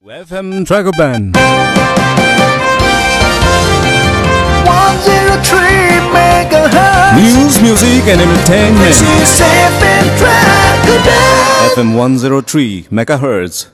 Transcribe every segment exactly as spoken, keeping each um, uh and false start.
F M Dragoban. one oh three megahertz. News, music and entertainment. This is F M Dragoban. F M one oh three megahertz.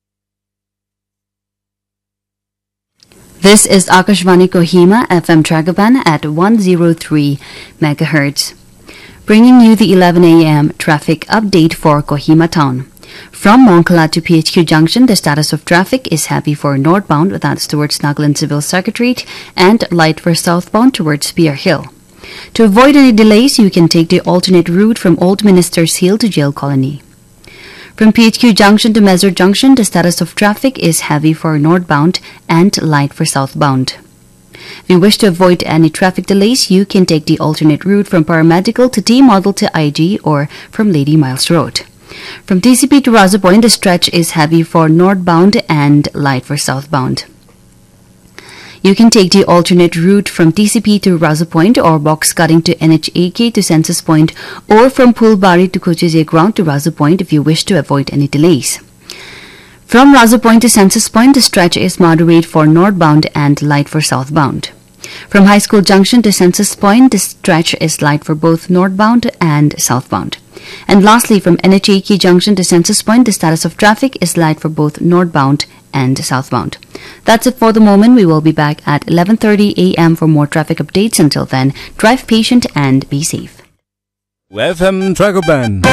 This is Akashvani Kohima F M Dragoban at one oh three megahertz. Bringing you the eleven a m traffic update for Kohima town. From Monkala to P H Q Junction, the status of traffic is heavy for northbound that's towards Nagaland Civil Secretariat and light for southbound towards Spear Hill. To avoid any delays, you can take the alternate route from Old Ministers Hill to Jail Colony. From P H Q Junction to Mesur Junction, the status of traffic is heavy for northbound and light for southbound. If you wish to avoid any traffic delays, you can take the alternate route from Paramedical to T Model to I G or from Lady Miles Road. From T C P to Raza Point, the stretch is heavy for northbound and light for southbound. You can take the alternate route from T C P to Raza Point or box cutting to N H A K to Census Point or from Pulbari to Kochise Ground to Raza Point if you wish to avoid any delays. From Raza Point to Census Point, the stretch is moderate for northbound and light for southbound. From High School Junction to Census Point, the stretch is light for both northbound and southbound. And lastly, from N H A K Junction to Census Point, the status of traffic is light for both northbound and southbound. That's it for the moment. We will be back at eleven thirty a m for more traffic updates. Until then, drive patient and be safe. F M Dragoban.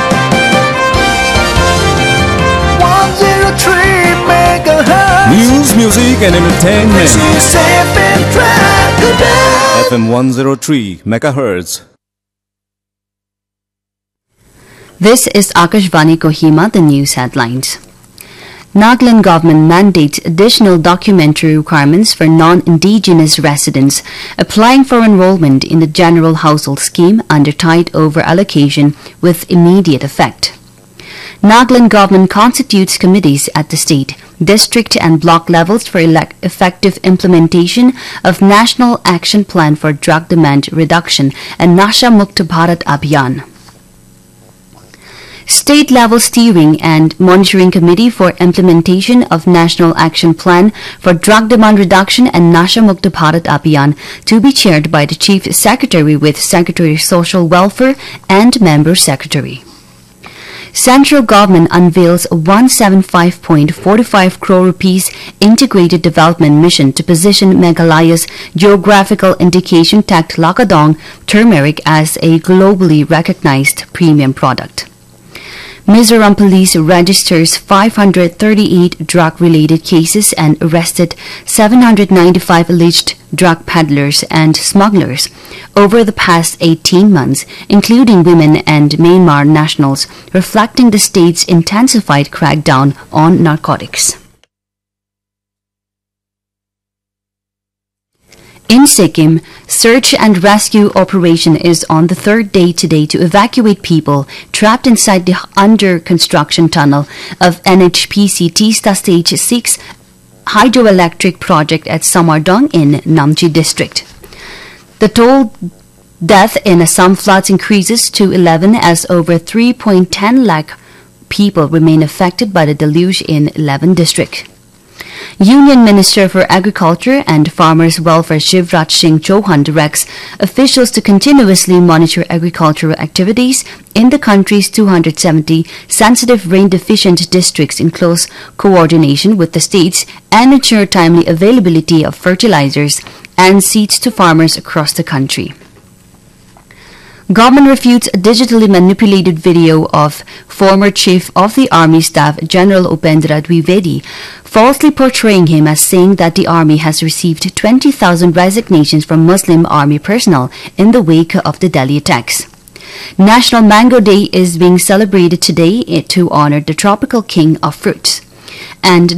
one oh three megahertz. News, music and entertainment. This is F M Dragoban. F M one oh three megahertz. This is Akashvani Kohima, the news headlines. Nagaland government mandates additional documentary requirements for non-indigenous residents applying for enrollment in the General Household Scheme under Tide Over allocation with immediate effect. Nagaland government constitutes committees at the state, district and block levels for elect- effective implementation of National Action Plan for Drug Demand Reduction and Nasha Mukta Bharat Abhiyan. State-level steering and monitoring committee for implementation of National Action Plan for Drug Demand Reduction and Nasha Mukta Bharat Abhiyan to be chaired by the Chief Secretary with Secretary of Social Welfare and Member Secretary. Central government unveils a one hundred seventy-five point four five crore rupees integrated development mission to position Meghalaya's geographical indication tagged Lakadong turmeric as a globally recognized premium product. Mizoram Police registers five hundred thirty-eight drug-related cases and arrested seven hundred ninety-five alleged drug peddlers and smugglers over the past eighteen months, including women and Myanmar nationals, reflecting the state's intensified crackdown on narcotics. In Sikkim, search and rescue operation is on the third day today to evacuate people trapped inside the under-construction tunnel of N H P C Teesta Stage six hydroelectric project at Samardong in Namchi district. The total death in Assam floods increases to eleven as over three point one zero lakh people remain affected by the deluge in eleven districts. Union Minister for Agriculture and Farmers Welfare Shivraj Singh Chauhan directs officials to continuously monitor agricultural activities in the country's two hundred seventy sensitive rain-deficient districts in close coordination with the states and ensure timely availability of fertilizers and seeds to farmers across the country. Government refutes a digitally manipulated video of former Chief of the Army Staff General Upendra Dwivedi, falsely portraying him as saying that the Army has received twenty thousand resignations from Muslim Army personnel in the wake of the Delhi attacks. National Mango Day is being celebrated today to honor the tropical king of fruits. And